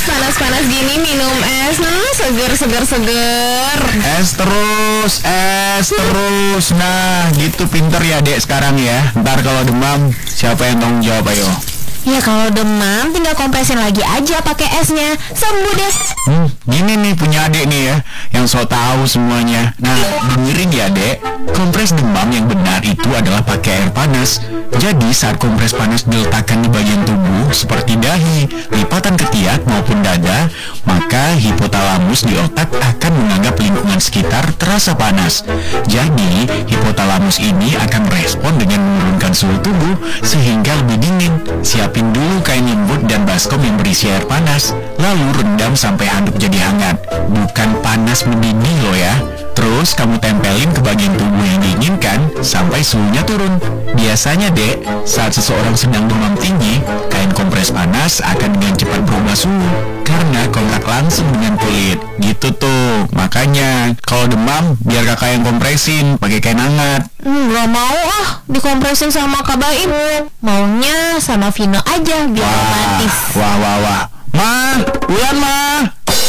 panas-panas gini minum es. Seger. Es terus. Nah, gitu pinter ya dek sekarang ya. Ntar kalau demam, siapa yang tanggung jawab ayo? Ya kalau demam tinggal kompresin lagi aja pakai esnya. Sembuh deh. Gini nih punya adek nih ya, yang so tahu semuanya. Nah, dengerin ya dek. Kompres demam yang benar itu adalah pakai air panas. Jadi saat kompres panas diletakkan di bagian tubuh seperti dahi, lipatan ketiak maupun dada, maka hipotalamus di otak akan menganggap lingkungan sekitar terasa panas. Jadi hipotalamus ini akan merespon dengan menurunkan suhu tubuh sehingga lebih dingin. Siapin dulu kain lembut dan baskom yang berisi air panas, lalu rendam sampai handuk jadi hangat. Bukan panas mendidih loh ya. Terus kamu tempelin ke bagian tubuh yang diinginkan sampai suhunya turun. Biasanya dek, saat seseorang sedang demam tinggi, kain kompres panas akan dengan cepat berubah suhu karena kontak langsung dengan kulit. Gitu tuh. Makanya kalau demam biar kakak yang kompresin pakai kain hangat. Gak mau dikompresin sama Kak Baim. Maunya sama Vino aja biar romantis. Wah. Ma, Ulan ma.